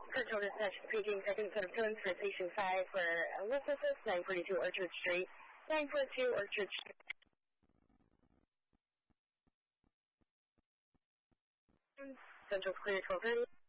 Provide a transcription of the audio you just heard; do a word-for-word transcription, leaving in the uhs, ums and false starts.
Central Dispatch speaking, second set of tones for Station five for Elizabeth, nine forty-two Orchard Street, nine forty-two Orchard Street. Central's clear, twelve thirty.